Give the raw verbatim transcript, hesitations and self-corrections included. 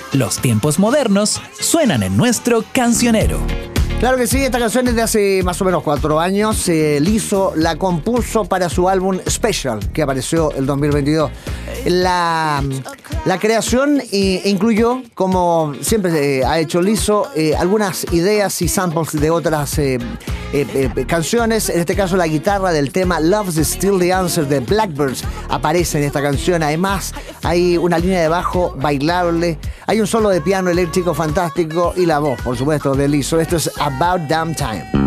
Los tiempos modernos suenan en nuestro cancionero. Claro que sí, esta canción es de hace más o menos cuatro años. Eh, Lizzo la compuso para su álbum Special, que apareció el dos mil veintidós. La, la creación eh, incluyó, como siempre eh, ha hecho Lizzo, eh, algunas ideas y samples de otras eh, eh, eh, canciones. En este caso, la guitarra del tema Love's Still the Answer de Blackbirds aparece en esta canción. Además, hay una línea de bajo bailable, hay un solo de piano eléctrico fantástico y la voz, por supuesto, de Lizzo. Esto es About Damn Time.